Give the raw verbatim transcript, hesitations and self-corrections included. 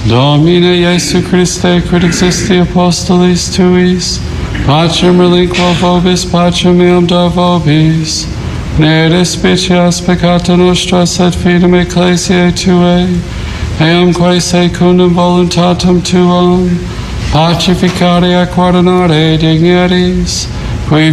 Domine Iesu Christe, quid existi apostolis tuis, pacem relinquo vobis, pacem meam da vobis, ne despicias peccata nostra, sed fidem ecclesiae Tuae, eam quae secundum voluntatem Tuam, pacificare ac ordinare dignities, qui